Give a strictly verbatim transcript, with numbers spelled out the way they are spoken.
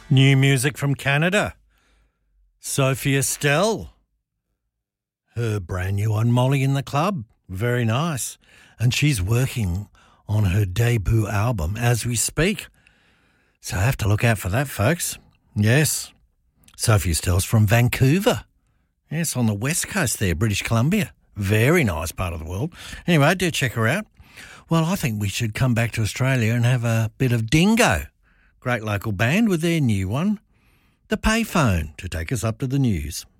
New music from Canada. Sophie Estelle. Her brand new one, Molly in the Club. Very nice. And she's working on her debut album as we speak. So I have to look out for that, folks. Yes. Sophie Estelle's from Vancouver. Yes, on the west coast there, British Columbia. Very nice part of the world. Anyway, do check her out. Well, I think we should come back to Australia and have a bit of Dingo. Great local band with their new one, The Payphone, to take us up to the news.